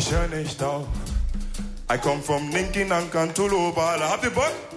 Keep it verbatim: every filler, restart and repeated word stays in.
ich hör nicht auf. I come from Ninki Nankan Tulu Bala. Habt ihr Bock?